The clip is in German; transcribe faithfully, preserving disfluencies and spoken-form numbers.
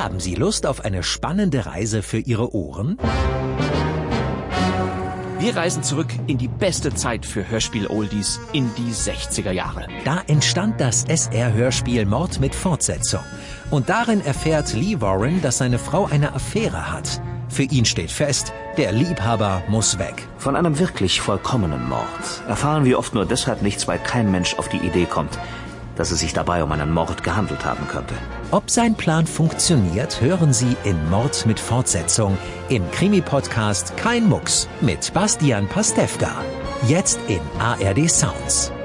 Haben Sie Lust auf eine spannende Reise für Ihre Ohren? Wir reisen zurück in die beste Zeit für Hörspiel-Oldies, in die sechziger Jahre. Da entstand das S R-Hörspiel Mord mit Fortsetzung. Und darin erfährt Lee Warren, dass seine Frau eine Affäre hat. Für ihn steht fest, der Liebhaber muss weg. Von einem wirklich vollkommenen Mord erfahren wir oft nur deshalb nichts, weil kein Mensch auf die Idee kommt, dass es sich dabei um einen Mord gehandelt haben könnte. Ob sein Plan funktioniert, hören Sie in Mord mit Fortsetzung im Krimi-Podcast Kein Mucks mit Bastian Pastewka. Jetzt in A R D Sounds.